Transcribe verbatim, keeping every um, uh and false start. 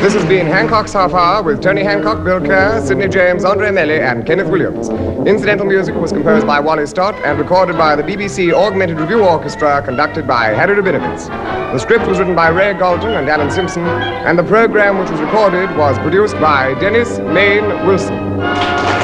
This has been Hancock's Half Hour with Tony Hancock, Bill Kerr, Sidney James, Andre Melly, and Kenneth Williams. Incidental music was composed by Wally Stott and recorded by the B B C Augmented Review Orchestra, conducted by Harry Rabinowitz. The script was written by Ray Galton and Alan Simpson, and the program which was recorded was produced by Dennis Main Wilson.